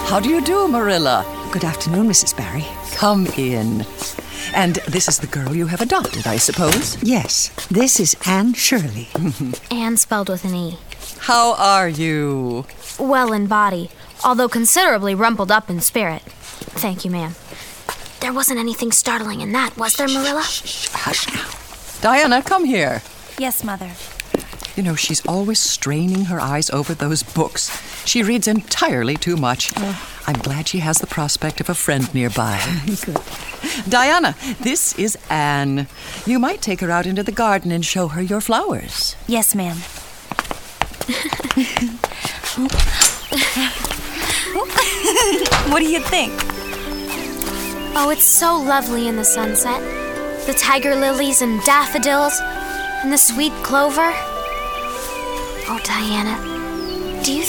How do you do, Marilla? Good afternoon, Mrs. Barry. Come in. And this is the girl you have adopted, I suppose? Yes, this is Anne Shirley. Anne spelled with an E. How are you? Well in body, although considerably rumpled up in spirit. Thank you, ma'am. There wasn't anything startling in that, was there, Marilla? Hush now. Diana, come here. Yes, Mother. You know, she's always straining her eyes over those books. She reads entirely too much. I'm glad she has the prospect of a friend nearby. Good. Diana, this is Anne. You might take her out into the garden and show her your flowers. Yes, ma'am. What do you think? Oh, it's so lovely in the sunset. The tiger lilies and daffodils and the sweet clover. Oh, Diana, do you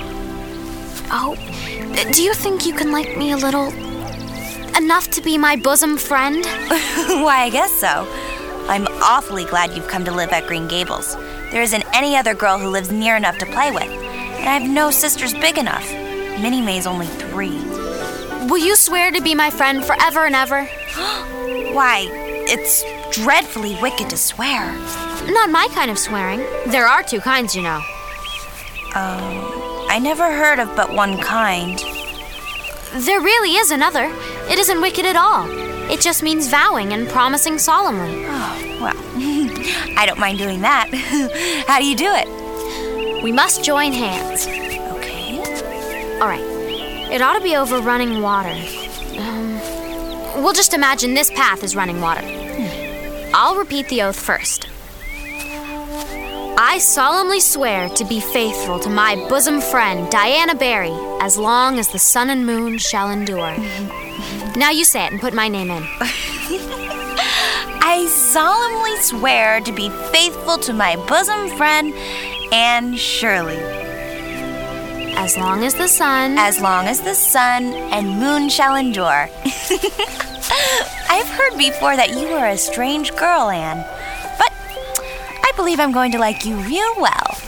think you can like me a little? Enough to be my bosom friend? Why, I guess so. I'm awfully glad you've come to live at Green Gables. There isn't any other girl who lives near enough to play with. And I have no sisters big enough. Minnie May's only 3. Will you swear to be my friend forever and ever? Why, it's dreadfully wicked to swear. Not my kind of swearing. There are 2 kinds, you know. I never heard of but one kind. There really is another. It isn't wicked at all. It just means vowing and promising solemnly. Oh, well, I don't mind doing that. How do you do it? We must join hands. Okay. All right. It ought to be over running water. We'll just imagine this path is running water. I'll repeat the oath first. I solemnly swear to be faithful to my bosom friend, Diana Barry, as long as the sun and moon shall endure. Now you say it and put my name in. I solemnly swear to be faithful to my bosom friend, Anne Shirley. As long as the sun... As long as the sun and moon shall endure. I've heard before that you are a strange girl, Anne. But I believe I'm going to like you real well.